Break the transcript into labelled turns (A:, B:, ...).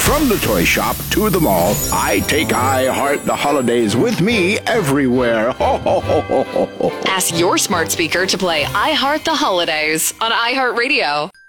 A: From the toy shop to the mall, I take iHeart the holidays with me everywhere. Ho, ho, ho, ho, ho, ho.
B: Ask your smart speaker to play iHeart the Holidays on iHeartRadio.